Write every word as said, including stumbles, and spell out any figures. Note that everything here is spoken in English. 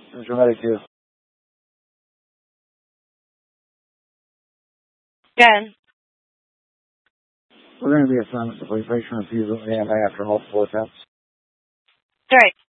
Who's ready to? Good. We're going to be assignment complete. Patient refusal A M A after multiple attempts. Right.